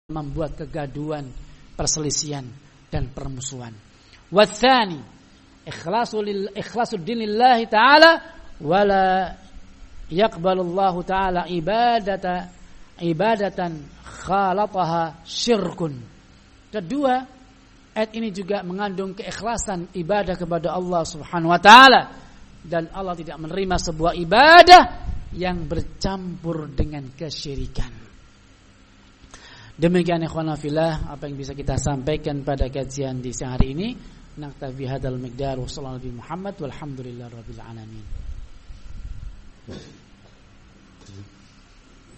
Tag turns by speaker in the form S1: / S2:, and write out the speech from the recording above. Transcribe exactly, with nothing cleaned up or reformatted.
S1: membuat kegaduhan, perselisihan dan permusuhan. Watsani ikhlasul ikhlasul dinillahi ta'ala wala yaqbalullahu ta'ala ibadata ibadatan khalataha syirkun. Kedua, ayat ini juga mengandung keikhlasan ibadah kepada Allah Subhanahu wa taala, dan Allah tidak menerima sebuah ibadah yang bercampur dengan kesyirikan. Demikian ikhwan fillah apa yang bisa kita sampaikan pada kajian di siang hari ini. Naktafi hadzal miqdar wa sallallahu alaihi Muhammad walhamdulillahirabbil alamin.